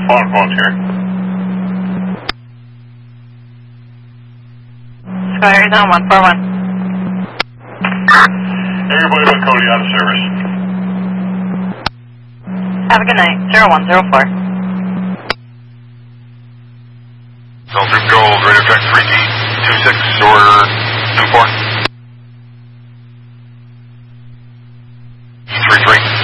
Foghorn here. Skyers on 141. Everybody but Cody out of service. Have a good night. 0104. Delta Gold, radio track 3T26 or 24. 33.